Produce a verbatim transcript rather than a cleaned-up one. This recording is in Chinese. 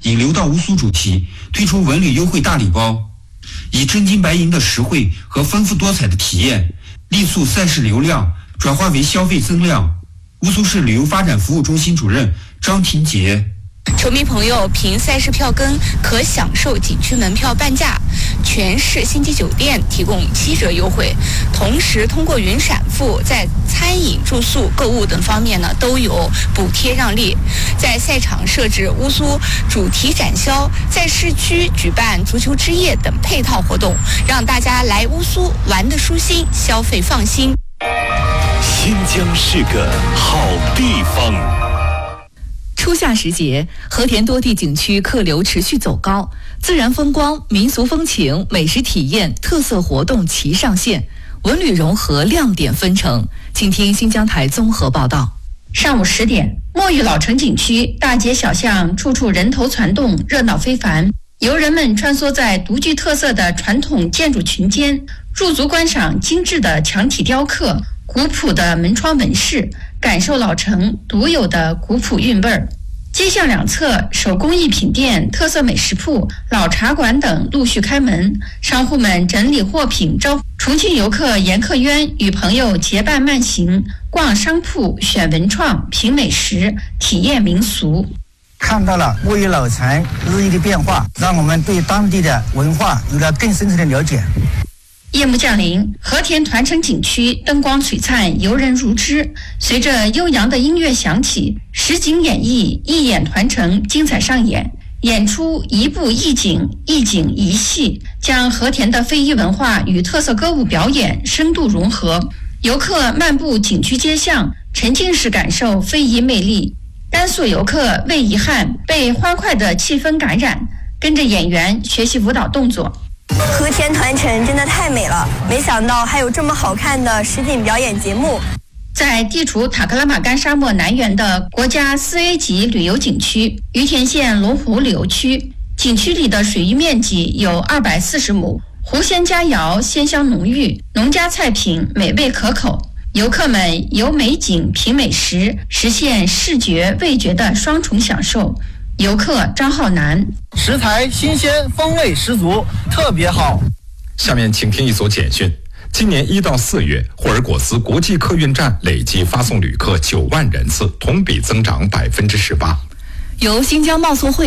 引流到乌苏主题，推出文旅优惠大礼包，以真金白银的实惠和丰富多彩的体验，力促赛事流量转化为消费增量。乌苏市旅游发展服务中心主任张婷杰。 球迷朋友凭赛事票根可享受景区门票半价，全市星级酒店提供七折优惠，同时通过云闪付在餐饮、住宿、购物等方面呢都有补贴让利。在赛场设置乌苏主题展销，在市区举办足球之夜等配套活动，让大家来乌苏玩得舒心，消费放心。 新疆是个好地方。 初夏时节，和田多地景区客流持续走高，自然风光、民俗风情、美食体验、特色活动齐上线，文旅融合亮点纷呈。请听新疆台综合报道。 上午十点，墨玉老城景区大街小巷处处人头攒动，热闹非凡。游人们穿梭在独具特色的传统建筑群间，驻足观赏精致的墙体雕刻、古朴的门窗纹饰，感受老城独有的古朴韵味儿。街巷两侧，手工艺品店、特色美食铺、老茶馆等陆续开门，商户们整理货品招。重庆游客严克渊与朋友结伴慢行，逛商铺、选文创、品美食、体验民俗。 看到了墨玉老城日益的变化，让我们对当地的文化有了更深层的了解。 夜幕降临，和田团城景区灯光璀璨，游人如织。随着悠扬的音乐响起，实景演绎、一演团城精彩上演。演出一步一景，一景一戏，将和田的非遗文化与特色歌舞表演深度融合。游客漫步景区街巷，沉浸式感受非遗魅力。甘肃游客魏遗憾被欢快的气氛感染，跟着演员学习舞蹈动作。 和田团城真的太美了，没想到还有这么好看的实景表演节目。 在地处塔克拉玛干沙漠南缘的国家四 A 级旅游景区于田县龙湖旅游区，景区里的水域面积有二百四十亩，湖鲜佳肴鲜香浓郁，农家菜品美味可口。游客们游美景品美食，实现视觉味觉的双重享受。游客张浩南， 食材新鲜，风味十足，特别好。 下面请听一则简讯。今年一到四月，霍尔果斯国际客运站累计发送旅客九万人次，同比增长百分之十八。 由新疆贸促会